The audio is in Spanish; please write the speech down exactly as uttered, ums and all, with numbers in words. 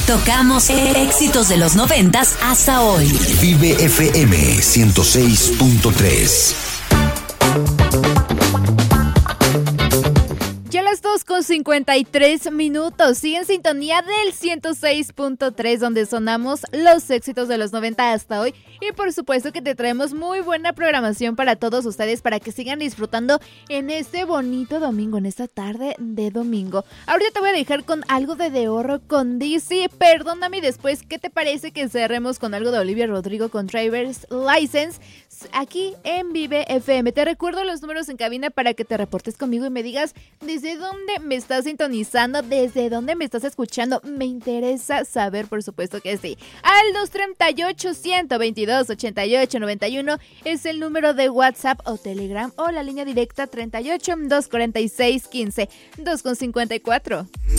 Tocamos éxitos de los noventas hasta hoy. Vive F M ciento seis punto tres. Ya las dos con cincuenta y tres minutos. Sigue en sintonía del ciento seis punto tres, donde sonamos los éxitos de los noventa hasta hoy. Y por supuesto que te traemos muy buena programación para todos ustedes, para que sigan disfrutando en este bonito domingo, en esta tarde de domingo. Ahorita te voy a dejar con algo de De Oro con D C. Perdóname después, ¿qué te parece que cerremos con algo de Olivia Rodrigo con Driver's License? Aquí en Vive F M. Te recuerdo los números en cabina para que te reportes conmigo y me digas desde dónde me estás sintonizando, desde dónde me estás escuchando. Me interesa saber, por supuesto que sí. Al dos treinta y ocho, ciento veintidós, ochenta y ocho, noventa y uno es el número de WhatsApp o Telegram, o la línea directa treinta y ocho, doscientos cuarenta y seis, quince, dos con cincuenta y cuatro.